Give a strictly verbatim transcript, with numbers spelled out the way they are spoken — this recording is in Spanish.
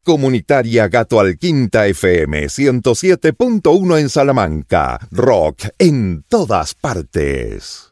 Comunitaria Gato Alquinta F M ciento siete punto uno en Salamanca. Rock en todas partes.